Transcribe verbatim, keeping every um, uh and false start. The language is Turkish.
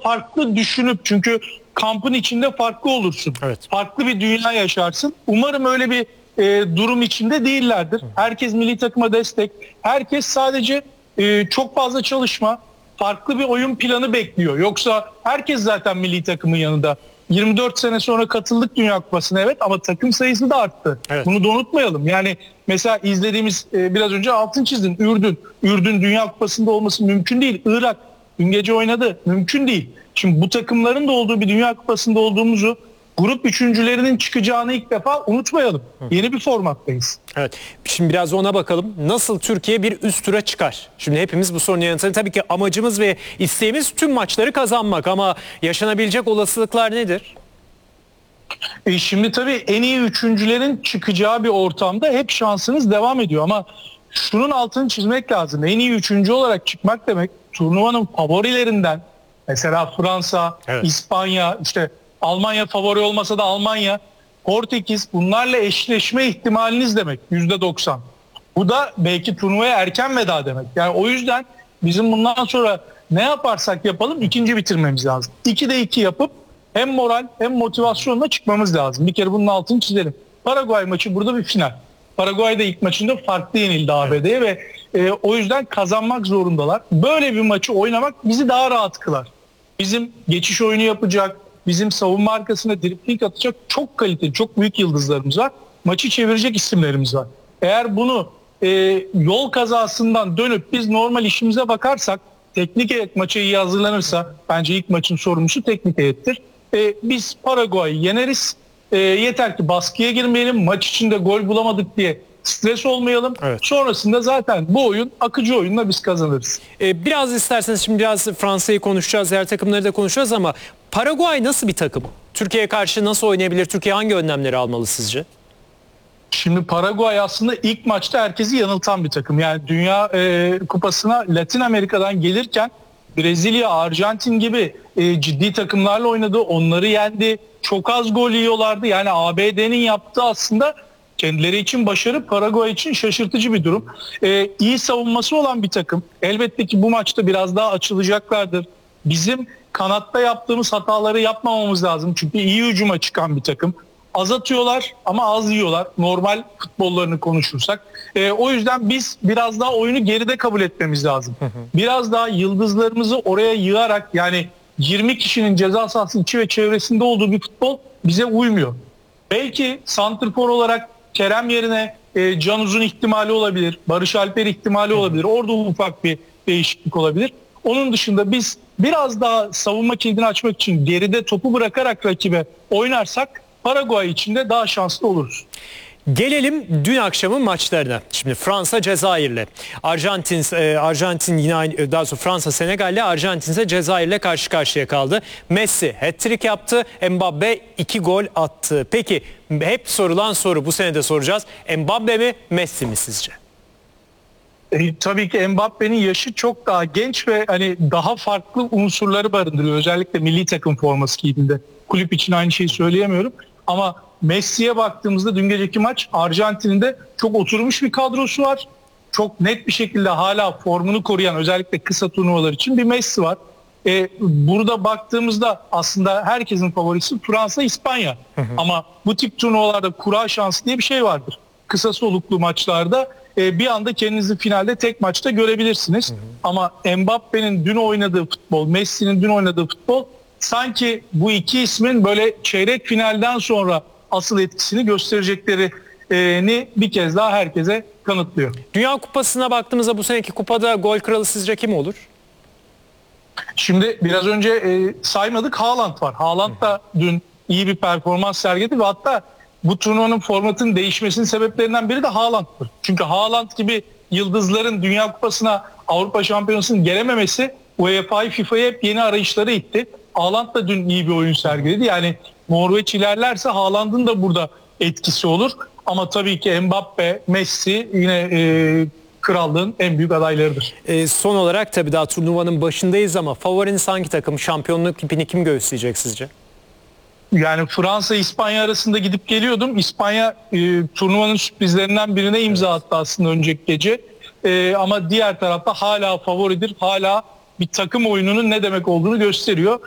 farklı düşünüp, çünkü kampın içinde farklı olursun. Evet. Farklı bir dünya yaşarsın. Umarım öyle bir e, durum içinde değillerdir. Herkes milli takıma destek. Herkes sadece e, çok fazla çalışma, farklı bir oyun planı bekliyor. Yoksa herkes zaten milli takımın yanında. yirmi dört sene sonra katıldık Dünya Kupası'na, evet, ama takım sayısı da arttı. Evet. Bunu da unutmayalım. Yani mesela izlediğimiz e, biraz önce altın çizdin, Ürdün. Ürdün Dünya Kupası'nda olması mümkün değil. Irak dün gece oynadı. Mümkün değil. Şimdi bu takımların da olduğu bir Dünya Kupası'nda olduğumuzu, grup üçüncülerinin çıkacağını ilk defa unutmayalım. Yeni bir formattayız. Evet. Şimdi biraz ona bakalım. Nasıl Türkiye bir üst tura çıkar? Şimdi hepimiz bu sorunun yanıtını, tabii ki amacımız ve isteğimiz tüm maçları kazanmak, ama yaşanabilecek olasılıklar nedir? E şimdi tabii en iyi üçüncülerin çıkacağı bir ortamda hep şansınız devam ediyor, ama şunun altını çizmek lazım. En iyi üçüncü olarak çıkmak demek, turnuvanın favorilerinden, mesela Fransa, Evet. İspanya, işte Almanya favori olmasa da Almanya, Portekiz, bunlarla eşleşme ihtimaliniz demek yüzde doksan. Bu da belki turnuvaya erken veda demek. Yani o yüzden bizim bundan sonra ne yaparsak yapalım ikinci bitirmemiz lazım. ikide iki yapıp hem moral hem motivasyonla çıkmamız lazım. Bir kere bunun altını çizelim. Paraguay maçı burada bir final. Paraguay'da ilk maçında farklı yenildi A B D'ye ve e, o yüzden kazanmak zorundalar. Böyle bir maçı oynamak bizi daha rahat kılar. Bizim geçiş oyunu yapacak, bizim savunma arkasına dripling atacak çok kaliteli, çok büyük yıldızlarımız var. Maçı çevirecek isimlerimiz var. Eğer bunu e, yol kazasından dönüp biz normal işimize bakarsak, teknik heyet maça iyi hazırlanırsa, bence ilk maçın sorumlusu teknik heyettir. E, biz Paraguay'ı yeneriz. E, yeter ki baskıya girmeyelim, maç içinde gol bulamadık diye stres olmayalım. Evet. Sonrasında zaten bu oyun akıcı oyunla biz kazanırız. Ee, biraz isterseniz şimdi biraz Fransa'yı konuşacağız, diğer takımları da konuşacağız, ama Paraguay nasıl bir takım? Türkiye'ye karşı nasıl oynayabilir? Türkiye hangi önlemleri almalı sizce? Şimdi Paraguay aslında ilk maçta herkesi yanıltan bir takım. Yani Dünya e, Kupası'na Latin Amerika'dan gelirken Brezilya, Arjantin gibi e, ciddi takımlarla oynadı. Onları yendi. Çok az gol yiyorlardı. Yani A B D'nin yaptığı aslında kendileri için başarı, Paraguay için şaşırtıcı bir durum. E, iyi savunması olan bir takım. Elbette ki bu maçta biraz daha açılacaklardır. Bizim kanatta yaptığımız hataları yapmamamız lazım. Çünkü iyi hücuma çıkan bir takım. Az atıyorlar ama az yiyorlar. Normal futbollarını konuşursak. E, o yüzden biz biraz daha oyunu geride kabul etmemiz lazım. Biraz daha yıldızlarımızı oraya yığarak, yani yirmi kişinin ceza sahası içi ve çevresinde olduğu bir futbol bize uymuyor. Belki santrfor olarak Kerem yerine e, Can Uzun ihtimali olabilir. Barış Alper ihtimali olabilir. Orada ufak bir değişiklik olabilir. Onun dışında biz biraz daha savunma kilidini açmak için geride topu bırakarak rakibe oynarsak Paraguay için de daha şanslı oluruz. Gelelim dün akşamın maçlarına. Şimdi Fransa Cezayir'le, Arjantin e, Arjantin yine aynı, daha sonra Fransa Senegal'le, Arjantin ise Cezayir'le karşı karşıya kaldı. Messi hat-trick yaptı, Mbappe iki gol attı. Peki hep sorulan soru, bu sene de soracağız. Mbappe mi, Messi mi sizce? E, tabii ki Mbappe'nin yaşı çok daha genç ve hani daha farklı unsurları barındırıyor. Özellikle milli takım forması giydiğinde. Kulüp için aynı şeyi söyleyemiyorum. Ama Messi'ye baktığımızda dün geceki maç, Arjantin'in de çok oturmuş bir kadrosu var. Çok net bir şekilde hala formunu koruyan, özellikle kısa turnuvalar için bir Messi var. E, burada baktığımızda aslında herkesin favorisi Fransa, İspanya. Hı hı. Ama bu tip turnuvalarda kura şansı diye bir şey vardır. Kısa soluklu maçlarda e, bir anda kendinizi finalde tek maçta görebilirsiniz. Hı hı. Ama Mbappe'nin dün oynadığı futbol, Messi'nin dün oynadığı futbol sanki bu iki ismin böyle çeyrek finalden sonra asıl etkisini göstereceklerini bir kez daha herkese kanıtlıyor. Dünya Kupası'na baktığımızda bu seneki kupada gol kralı sizce kim olur? Şimdi biraz önce e, saymadık, Haaland var. Haaland da dün iyi bir performans sergiledi ve hatta bu turnuvanın formatının değişmesinin sebeplerinden biri de Haaland'tır. Çünkü Haaland gibi yıldızların Dünya Kupası'na, Avrupa Şampiyonası'nın gelememesi U E F A'yı, FIFA'yı hep yeni arayışlara itti. Haaland da dün iyi bir oyun sergiledi. Yani Norveç ilerlerse Haaland'ın da burada etkisi olur. Ama tabii ki Mbappe, Messi yine e, krallığın en büyük adaylarıdır. E, son olarak tabii daha turnuvanın başındayız ama favoriniz hangi takım? Şampiyonluk ipini kim göğüsleyecek sizce? Yani Fransa, İspanya arasında gidip geliyordum. İspanya e, turnuvanın sürprizlerinden birine imza attı aslında önceki gece. E, ama diğer tarafta hala favoridir. Hala bir takım oyununun ne demek olduğunu gösteriyor.